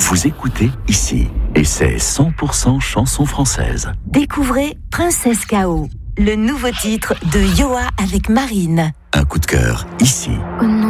Vous écoutez ici, et c'est 100% chanson française. Découvrez Princesse K.O., le nouveau titre de Yoa avec Marine. Un coup de cœur ici. On